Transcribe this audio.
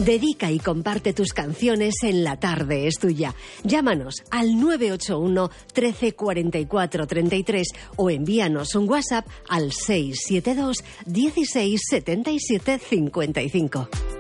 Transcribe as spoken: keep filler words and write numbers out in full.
Dedica y comparte tus canciones en La Tarde es Tuya. Llámanos al nueve ocho uno, trece, cuarenta y cuatro, treinta y tres o envíanos un WhatsApp al seis siete dos, dieciséis, setenta y siete, cincuenta y cinco.